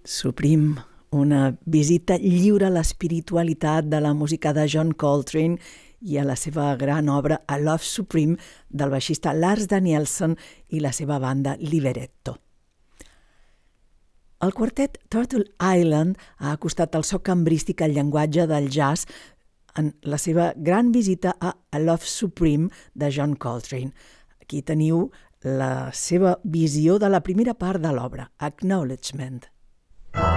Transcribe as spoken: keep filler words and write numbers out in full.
Suprim, una visita lliure a l'espiritualitat de la música de John Coltrane i a la seva gran obra A Love Supreme del baixista Lars Danielsson i la seva banda Liberetto. El quartet Turtle Island ha acostat el so cambrístic al llenguatge del jazz en la seva gran visita a A Love Supreme de John Coltrane. Aquí teniu la seva visió de la primera part de l'obra, Acknowledgement.